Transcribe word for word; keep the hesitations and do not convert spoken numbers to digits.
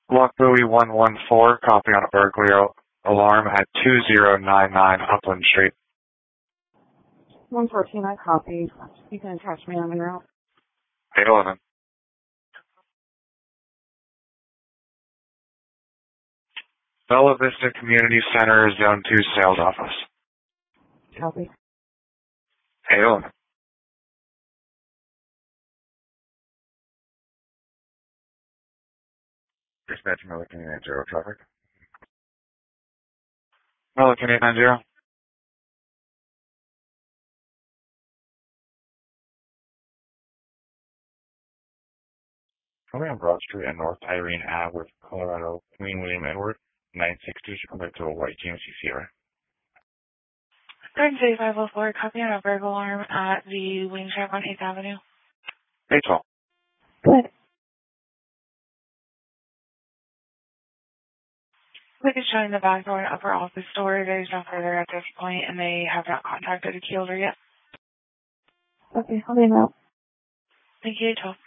Block Bowie one one four, copy on a burglary alarm at two zero nine nine Upland Street. one fourteen, I copy. You can attach me on the route. eight eleven. Bella Vista Community Center, Zone two Sales Office. Copy. eight eleven. Dispatch Milliken eight zero traffic. Milliken eight nine zero. Coming on Broad Street and North Irene Ave with Colorado Queen William Edward, nine sixty should come back to a white G M C Sierra. Garden City five oh four, copy on a burglar alarm at the wing shop on eighth Avenue. eight twelve. Good. We could show in the back door and upper office door. There's no further at this point, and they have not contacted a key holder yet. Okay, I'll be out. Thank you, twelve.